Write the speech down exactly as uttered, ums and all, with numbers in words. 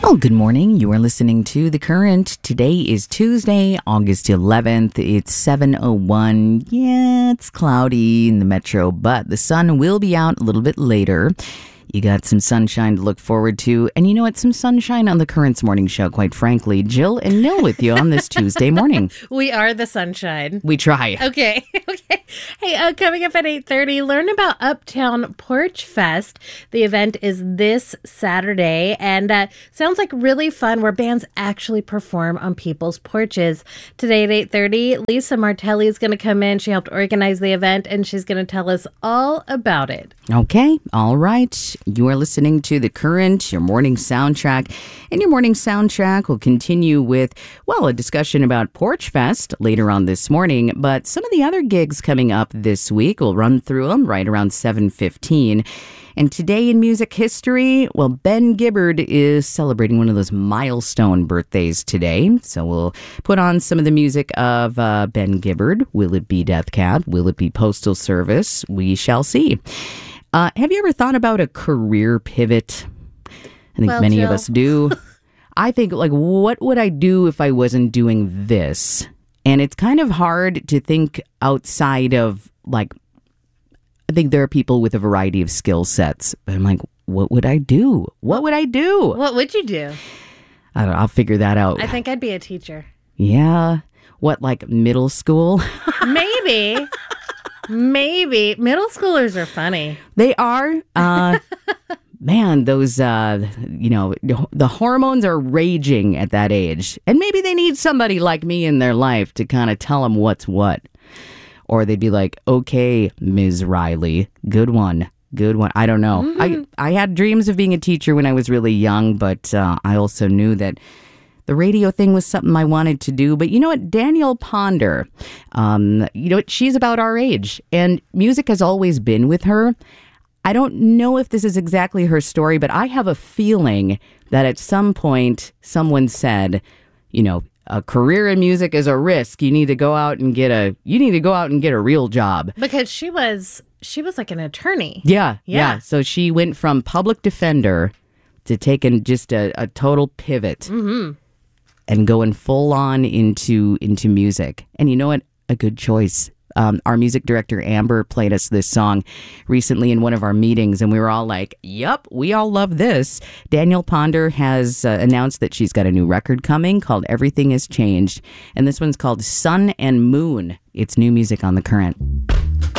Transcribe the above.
Well, good morning. You are listening to The Current. Today is Tuesday, August eleventh. It's seven oh one. Yeah, it's cloudy in the metro, but the sun will be out a little bit later. You got some sunshine to look forward to. And you know what? Some sunshine on The Current's morning show, quite frankly. Jill and Nil with you on this Tuesday morning. We are the sunshine. We try. Okay. Okay. Hey, uh, coming up at eight thirty, learn about Uptown Porch Fest. The event is this Saturday and uh, sounds like really fun where bands actually perform on people's porches. Today at eight thirty, Lisa Martelli is going to come in. She helped organize the event and she's going to tell us all about it. Okay. All right. You are listening to The Current, your morning soundtrack. And your morning soundtrack will continue with, well, a discussion about Porch Fest later on this morning. But some of the other gigs coming up this week, we'll run through them right around seven fifteen. And today in music history, well, Ben Gibbard is celebrating one of those milestone birthdays today. So we'll put on some of the music of uh, Ben Gibbard. Will it be Death Cab? Will it be Postal Service? We shall see. Uh, have you ever thought about a career pivot? I think Well, many Jill. of us do. I think, like, what would I do if I wasn't doing this? And it's kind of hard to think outside of, like, I think there are people with a variety of skill sets. I'm like, what would I do? What would I do? What would you do? I don't know. I'll figure that out. I think I'd be a teacher. Yeah. What, like middle school? Maybe. Maybe. Middle schoolers are funny. They are. Uh, man, those, uh, you know, the hormones are raging at that age. And maybe they need somebody like me in their life to kind of tell them what's what. Or they'd be like, okay, Miz Riley, good one, good one. I don't know. Mm-hmm. I, I had dreams of being a teacher when I was really young, but uh, I also knew that the radio thing was something I wanted to do. But you know what? Danielle Ponder, um, you know what? She's about our age, and music has always been with her. I don't know if this is exactly her story, but I have a feeling that at some point someone said, you know, a career in music is a risk. You need to go out and get a you need to go out and get a real job. Because she was she was like an attorney. Yeah, yeah. Yeah. So she went from public defender to taking just a, a total pivot Mm-hmm. and going full on into into music. And you know what? A good choice. Um, our music director, Amber, played us this song recently in one of our meetings, and we were all like, yup, we all love this. Danielle Ponder has uh, announced that she's got a new record coming called Everything Has Changed, and this one's called Sun and Moon. It's new music on The Current.